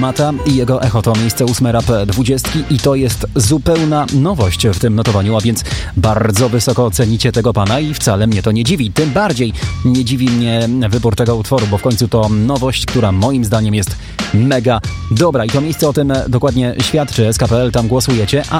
Mata i jego Echo to miejsce 8 rap 20 i to jest zupełna nowość w tym notowaniu, a więc bardzo wysoko cenicie tego pana i wcale mnie to nie dziwi. Tym bardziej nie dziwi mnie wybór tego utworu, bo w końcu to nowość, która moim zdaniem jest mega dobra i to miejsce o tym dokładnie świadczy. SK.pl, tam głosujecie, a